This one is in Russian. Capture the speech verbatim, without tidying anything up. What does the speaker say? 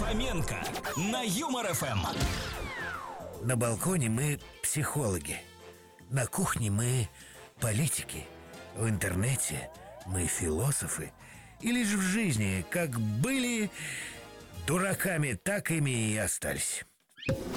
Фоменко на Юмор ФМ. На балконе мы психологи, на кухне мы политики, в интернете мы философы, и лишь в жизни как были дураками, так ими и остались.